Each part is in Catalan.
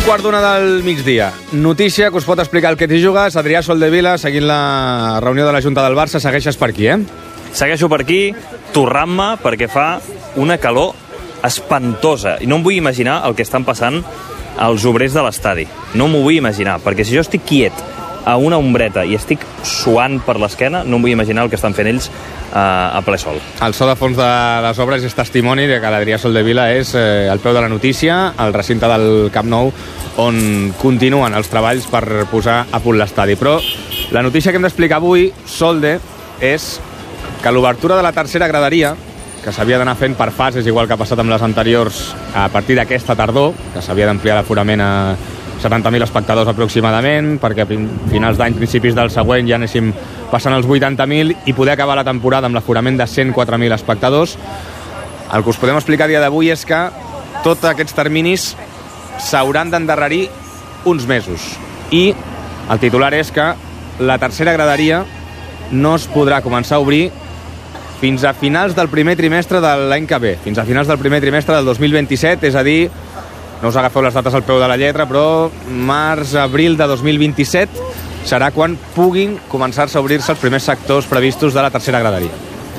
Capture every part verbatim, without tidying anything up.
quart d'una del migdia. Notícia que us pot explicar el que t'hi jugues. Adrià Soldevila, seguint la reunió de la Junta del Barça. Segueixes per aquí, eh? Segueixo per aquí, torrant-me, perquè fa una calor espantosa. I no em vull imaginar el que estan passant els obrers de l'estadi. No m'ho vull imaginar, perquè si jo estic quiet a una ombreta i estic suant per l'esquena, no em vull imaginar el que estan fent ells eh, a ple sol. El so de fons de les obres és testimoni de que l'Adrià Soldevila és eh, al peu de la notícia, al recinte del Camp Nou, on continuen els treballs per posar a punt l'estadi. Però la notícia que hem d'explicar avui, Solde, és que l'obertura de la tercera graderia, que s'havia d'anar fent per fases, igual que ha passat amb les anteriors, a partir d'aquesta tardor, que s'havia d'ampliar l'aforament a setanta mil espectadors aproximadament, perquè a finals d'any, principis del següent, ja anéssim passant els vuitanta mil i poder acabar la temporada amb l'aforament de cent quatre mil espectadors. El que us podem explicar a dia d'avui és que tots aquests terminis s'hauran d'endarrerir uns mesos. I el titular és que la tercera graderia no es podrà començar a obrir fins a finals del primer trimestre de l'any que ve, fins a finals del primer trimestre del dos mil vint-i-set, és a dir, no us agafeu les dates al peu de la lletra, però març-abril de dos mil vint-i-set serà quan puguin començar-se a obrir-se els primers sectors previstos de la tercera graderia.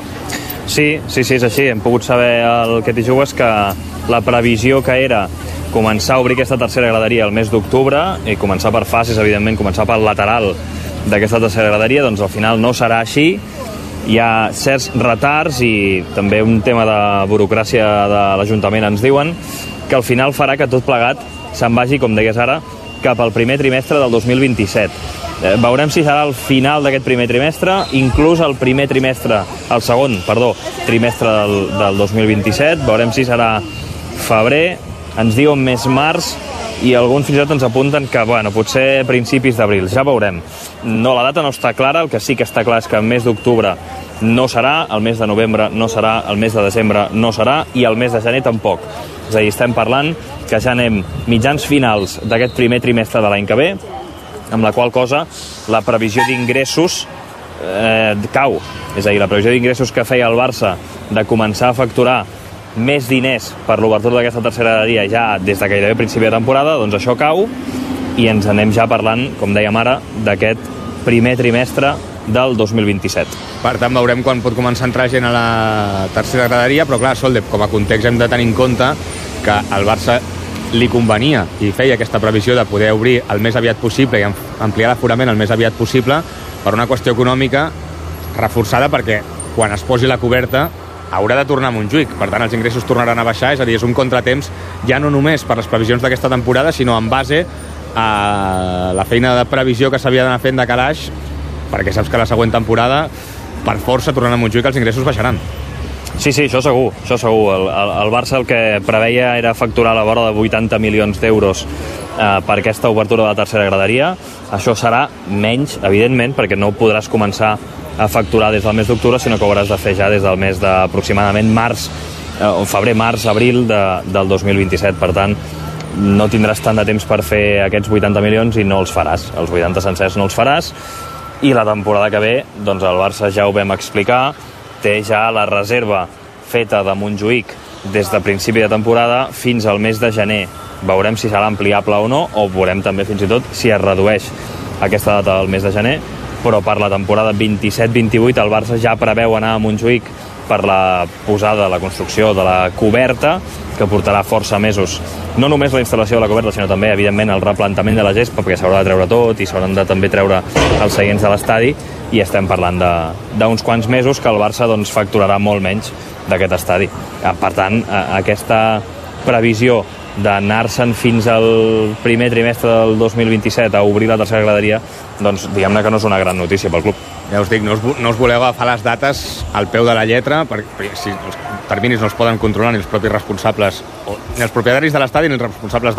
Sí, sí, sí, és així. Hem pogut saber el que t'hi jugues, que la previsió que era començar a obrir aquesta tercera graderia el mes d'octubre, i començar per fases, evidentment, començar pel lateral d'aquesta tercera graderia, doncs al final no serà així. Hi ha certs retards i també un tema de burocràcia de l'Ajuntament, ens diuen, que al final farà que tot plegat se'n vagi, com deies ara, cap al primer trimestre del dos mil vint-i-set. Eh, veurem si serà el final d'aquest primer trimestre, inclús el primer trimestre, el segon, perdó, trimestre del, del dos mil vint-i-set, veurem si serà febrer, ens diuen més març, i alguns fins i tot ens apunten que, bueno, potser principis d'abril, ja veurem. No, la data no està clara, el que sí que està clar és que el mes d'octubre no serà, el mes de novembre no serà, el mes de desembre no serà, i el mes de gener tampoc. És a dir, estem parlant que ja anem mitjans finals d'aquest primer trimestre de l'any que ve, amb la qual cosa la previsió d'ingressos eh, cau. És a dir, la previsió d'ingressos que feia el Barça de començar a facturar més diners per l'obertura d'aquesta tercera graderia ja des de gairebé principi de temporada, doncs això cau i ens anem ja parlant, com dèiem ara, d'aquest primer trimestre del dos mil vint-i-set. Per tant, veurem quan pot començar a entrar gent a la tercera graderia, però clar, Solde, com a context hem de tenir en compte que al Barça li convenia i feia aquesta previsió de poder obrir el més aviat possible i ampliar l'aforament el més aviat possible per una qüestió econòmica reforçada, perquè quan es posi la coberta haurà de tornar a Montjuïc, per tant els ingressos tornaran a baixar, és a dir, és un contratemps ja no només per les previsions d'aquesta temporada, sinó en base a la feina de previsió que s'havia d'anar fent de calaix, perquè saps que la següent temporada per força tornant a Montjuïc els ingressos baixaran. Sí, sí, això segur, això segur. El, el, el Barça el que preveia era facturar a la vora de vuitanta milions d'euros eh, per aquesta obertura de la tercera graderia. Això serà menys, evidentment, perquè no podràs començar a facturar des del mes d'octubre, sinó que ho hauràs de fer ja des del mes d'aproximadament març, eh, febrer, març, abril de, del dos mil vint-i-set. Per tant, no tindràs tant de temps per fer aquests vuitanta milions i no els faràs. Els vuitanta sencers no els faràs. I la temporada que ve, doncs el Barça, ja ho vam explicar, té ja la reserva feta de Montjuïc des de principi de temporada fins al mes de gener. Veurem si serà ampliable o no, o veurem també fins i tot si es redueix aquesta data del mes de gener, però per la temporada vint-i-set vint-i-vuit el Barça ja preveu anar a Montjuïc per la posada, la construcció de la coberta, que portarà força mesos. No només la instal·lació de la coberta, sinó també, evidentment, el replantament de la gespa, perquè s'haurà de treure tot i s'hauran de també treure els seients de l'estadi, i estem parlant d'uns quants mesos que el Barça doncs, facturarà molt menys d'aquest estadi. Per tant, aquesta previsió d'anar-se'n fins al primer trimestre del dos mil vint-i-set a obrir la tercera graderia, doncs diguem-ne que no és una gran notícia pel club. Ja us dic, no us, no us voleu agafar les dates al peu de la lletra, perquè si els terminis no els poden controlar ni els propis responsables, ni els propietaris de l'estadi ni els responsables